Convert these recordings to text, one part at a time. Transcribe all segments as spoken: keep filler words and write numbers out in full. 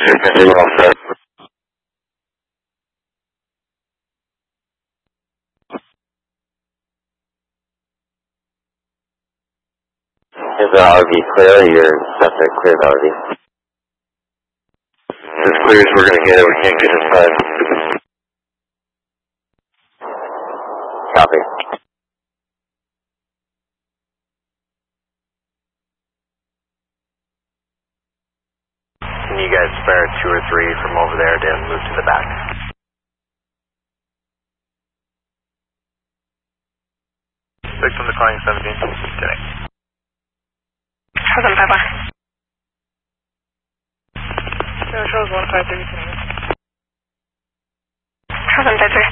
You're all set. Is the R V clear or your septic cleared R V? As clear as we're going to get it, we can't get inside. Copy. Can you guys spare two or three from over there to move to the back? Six on declining seventeen. Today. How's it, Papa? No, shows one five three. How's it, Pedro?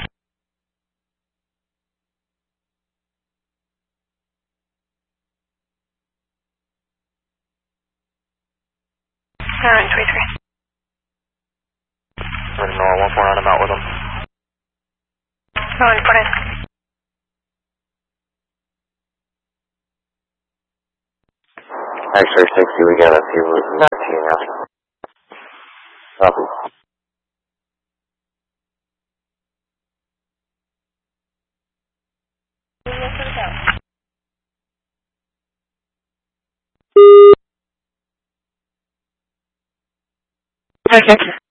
nine twenty-three. Let him know I want more on him out with him. No, I'm put in. X-ray sixty, we got a few nineteen now. Copy. Okay.